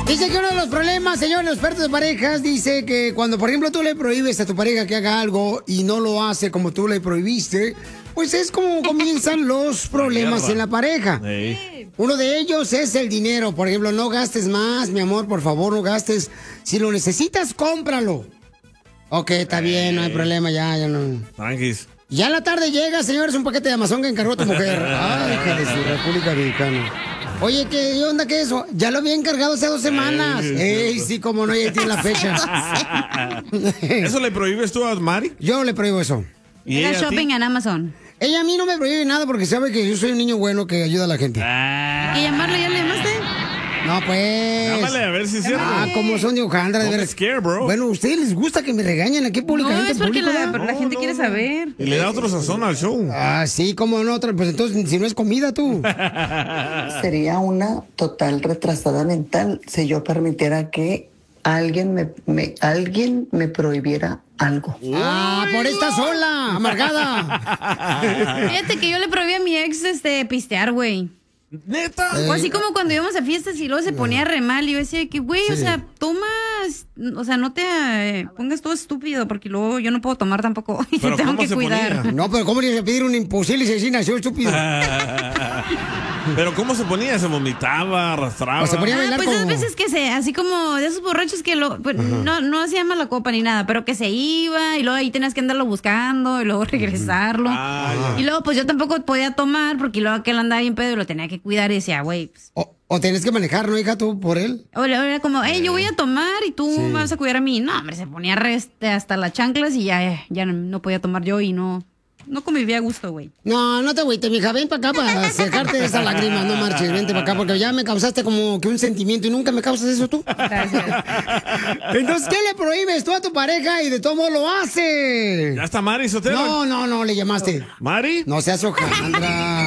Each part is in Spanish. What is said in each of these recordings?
Dice que uno de los problemas, señores, los expertos de parejas, dice que cuando, por ejemplo, tú le prohíbes a tu pareja que haga algo y no lo hace como tú le prohibiste, pues es como comienzan los problemas en la pareja. Sí. Uno de ellos es el dinero. Por ejemplo, no gastes más, mi amor, por favor, no gastes. Si lo necesitas, cómpralo. Ok, está bien, no hay problema, ya no. Tranquis. Ya en la tarde llega, señores, un paquete de Amazon que encargó tu mujer. Ay, hija de su República Dominicana. Oye, ¿qué onda que eso? Ya lo había encargado hace 2 semanas. Ey, sí, como no, ya tiene la fecha. ¿Eso le prohíbes tú a Mari? Yo le prohíbo eso. ¿Y ella shopping en Amazon? Ella a mí no me prohíbe nada porque sabe que yo soy un niño bueno que ayuda a la gente. ¿Y llamarle ya le llamaste? No, pues. Llámale a ver si es cierto. Como son de Ojandra, de verdad. Scare, bro. Bueno, ¿a ustedes les gusta que me regañen aquí públicamente? No, es porque la gente quiere saber. Y le da otro sazón al show. Ah, sí, como no, pues entonces, si no es comida, tú. Sería una total retrasada mental si yo permitiera que alguien me prohibiera algo. Ah, por esta sola, amargada. Fíjate que yo le prohibí a mi ex pistear, güey. ¿Neta? O así como cuando íbamos a fiestas y luego se ponía re mal y yo decía que, güey, o sea, tomas, o sea, no te pongas todo estúpido porque luego yo no puedo tomar tampoco y te tengo que cuidar. Ponía? No, pero ¿cómo le iba a pedir un imposible si así nació estúpido? ¿Pero cómo se ponía? ¿Se vomitaba, arrastraba? O se ponía a bailar pues esas veces que así como de esos borrachos que pues, no hacía mala copa ni nada, pero que se iba y luego ahí tenías que andarlo buscando y luego regresarlo. Y luego pues yo tampoco podía tomar porque luego aquel andaba bien pedo y lo tenía que cuidar y decía, güey, pues, o tenés que manejar, ¿no, hija, tú, por él? O era como, yo voy a tomar y tú me vas a cuidar a mí. No, hombre, se ponía hasta las chanclas y ya no podía tomar yo y no convivía a gusto, güey. No te agüites, mija, ven para acá para secarte esa lágrima, no marches, vente para acá porque ya me causaste como que un sentimiento y nunca me causas eso tú. Gracias. Entonces, ¿qué le prohíbes tú a tu pareja y de todo modo lo hace? ¿Ya está Mari Sotelo? No, le llamaste. ¿Mari? No seas Ojandra.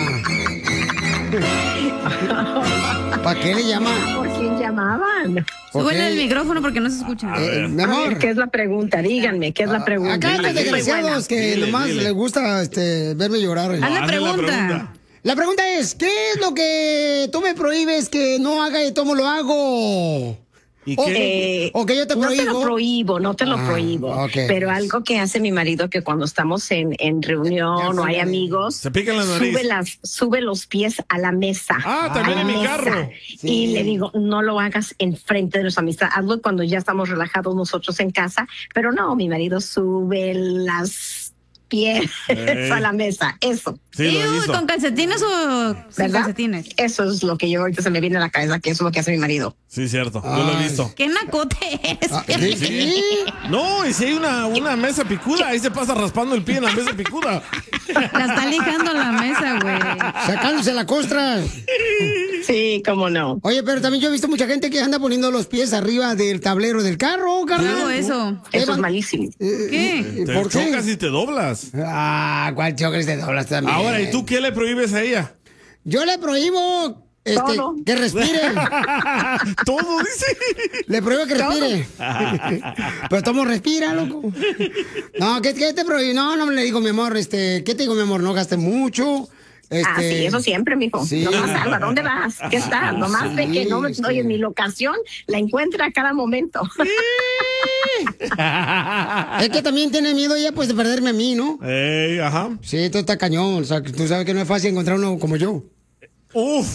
¿Para qué le llaman? ¿Por quién llamaban? Súbele el micrófono porque no se escucha. Mi amor. ¿Qué es la pregunta? Díganme, ¿qué es la pregunta? Acá hay desgraciados que nomás les gusta verme llorar. Haz la pregunta. La pregunta es, ¿qué es lo que tú me prohíbes que no haga y cómo lo hago? ¿Y qué? O que yo te prohíbo. No te lo prohíbo. Okay. Pero algo que hace mi marido que cuando estamos en reunión o hay amigos, se pican la nariz. sube los pies a la mesa. También en mi carro. Sí. Y le digo, no lo hagas enfrente de nuestra amistad, hazlo cuando ya estamos relajados nosotros en casa. Pero no, mi marido sube las pies a la mesa. Eso. Sí, ¿con calcetines o sin calcetines? Eso es lo que yo ahorita se me viene a la cabeza, que eso es lo que hace mi marido. Sí, cierto. Yo lo he visto. ¿Qué nacote eres? ¿Sí? No, y si hay una mesa picuda, ahí se pasa raspando el pie en la mesa picuda. La está lijando la mesa, güey. Sacándose la costra. Sí, cómo no. Oye, pero también yo he visto mucha gente que anda poniendo los pies arriba del tablero del carro, Claro, eso. Eso es malísimo. ¿Qué? Te chocas y te doblas. ¿Cuál chocas y te doblas también? Ahora, ¿y tú qué le prohíbes a ella? Yo le prohíbo que respire. Todo, dice. Le prohíbo que respire. Pero tomo respira, loco. No, ¿qué te prohíbo? No le digo, mi amor, ¿qué te digo, mi amor? No gastes mucho. Sí, eso siempre, mijo. Sí. Nomás salva, ¿dónde vas? ¿Qué está? Nomás ve que no estoy en mi locación, la encuentra a cada momento. Es que también tiene miedo ella, pues, de perderme a mí, ¿no? Ajá. Sí, todo está cañón. O sea, tú sabes que no es fácil encontrar uno como yo. ¡Uf!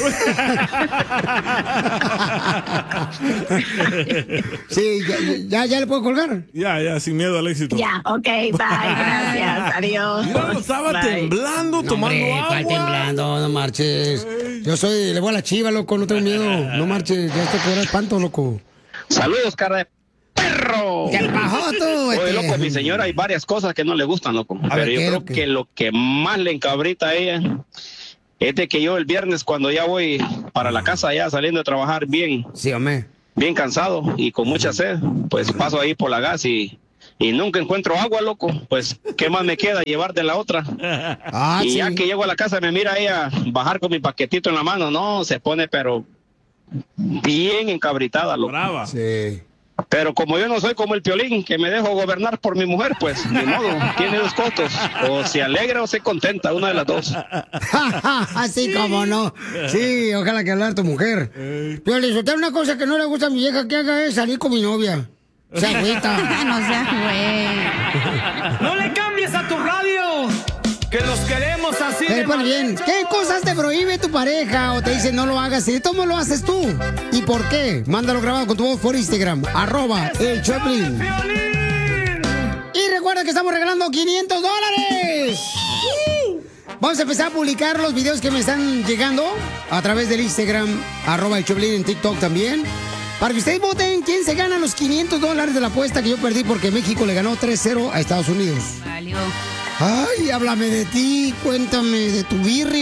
Sí, ya le puedo colgar. Ya, sin miedo al éxito. Ya, ok, bye, gracias, adiós. Mira, estaba temblando, tomando agua. ¿Cuál temblando? No marches. Yo le voy a la chiva, loco, no tengo miedo. No marches, ya esto que era espanto, loco. Saludos, cara de perro. ¿Qué pasó tú? Oye, loco, mi señora hay varias cosas que no le gustan, loco. Pero yo creo que lo que más le encabrita a ella es de que yo el viernes cuando ya voy para la casa, ya saliendo de trabajar bien, bien cansado y con mucha sed, pues paso ahí por la gas y nunca encuentro agua, loco. Pues, ¿qué más me queda? Llevar de la otra. Y ya que llego a la casa me mira ella bajar con mi paquetito en la mano. No, se pone pero bien encabritada, loco. Brava. Sí. Pero como yo no soy como el Piolín, que me dejo gobernar por mi mujer, pues, ni modo, tiene dos costos. O se alegra o se contenta, una de las dos. Así como no. Sí, ojalá que hablar tu mujer. Piolín, si una cosa que no le gusta a mi vieja que haga es salir con mi novia. Se agüita. No seas güey. ¡No le cambies a tu radio! ¡Que los queremos así! Pues bien, ¿qué cosas te prohíbe tu pareja o te dice no lo hagas? ¿Y cómo lo haces tú? ¿Y por qué? Mándalo grabado con tu voz por Instagram, @el Choplin. Y recuerda que estamos regalando $500. Vamos a empezar a publicar los videos que me están llegando a través del Instagram, @el Choplin, en TikTok también. Para que ustedes voten quién se gana los $500 de la apuesta que yo perdí porque México le ganó 3-0 a Estados Unidos. Valió. Ay, háblame de ti, cuéntame de tu birria.